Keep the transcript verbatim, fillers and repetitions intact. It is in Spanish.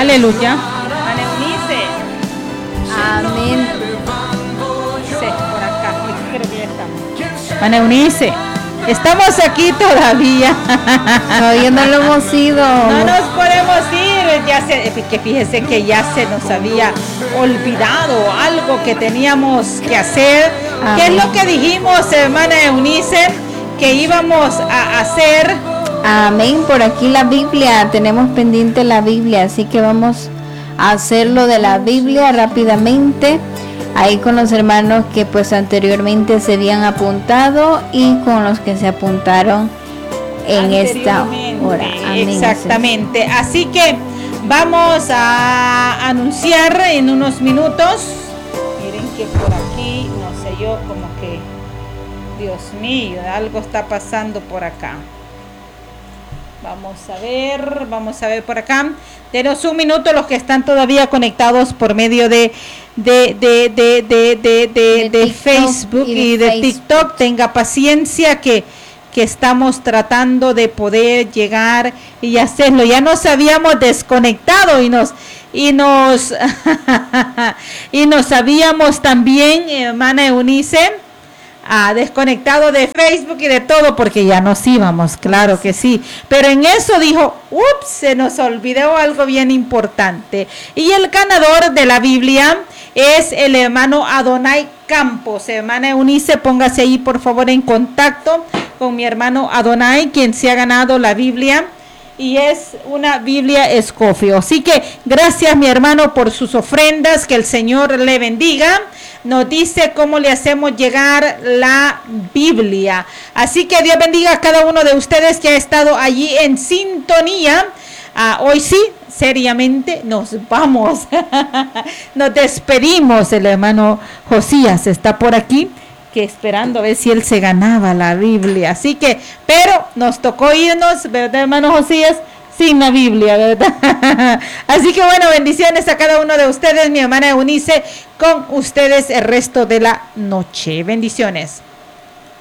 Aleluya. Hermana Eunice. Amén. Sí, por acá. Creo que ya estamos. Hermana Eunice, estamos aquí todavía. Todavía no lo hemos ido. No nos podemos ir. Ya se, que fíjese que ya se nos había olvidado algo que teníamos que hacer. Amén. ¿Qué es lo que dijimos, hermana Eunice, que íbamos a hacer? Amén. Por aquí la Biblia, tenemos pendiente la Biblia, así que vamos a hacerlo de la Biblia rápidamente. Ahí con los hermanos que pues anteriormente se habían apuntado y con los que se apuntaron en esta hora. Amén. Exactamente. Así que vamos a anunciar en unos minutos. Miren que por aquí, no sé yo, como que, Dios mío, algo está pasando por acá. Vamos a ver, vamos a ver por acá. Denos un minuto los que están todavía conectados por medio de de de de de de, de, de Facebook y de, y de Facebook. TikTok. Tenga paciencia que que estamos tratando de poder llegar y hacerlo. Ya nos habíamos desconectado y nos y nos y nos habíamos también, hermana Eunice, Ah, desconectado de Facebook y de todo porque ya nos íbamos, claro que sí, pero en eso dijo, ups, se nos olvidó algo bien importante, y el ganador de la Biblia es el hermano Adonai Campos. Hermana Eunice, póngase ahí por favor en contacto con mi hermano Adonai, quien se ha ganado la Biblia, y es una Biblia Escofio. Así que gracias mi hermano por sus ofrendas, que el Señor le bendiga. Nos dice cómo le hacemos llegar la Biblia. Así que Dios bendiga a cada uno de ustedes que ha estado allí en sintonía. Ah, hoy sí, seriamente nos vamos. Nos despedimos. El hermano Josías está por aquí, que esperando a ver si él se ganaba la Biblia. Así que, pero nos tocó irnos, ¿verdad, hermano Josías? Sin la Biblia, ¿verdad? Así que bueno, bendiciones a cada uno de ustedes, mi hermana Eunice, con ustedes el resto de la noche. Bendiciones.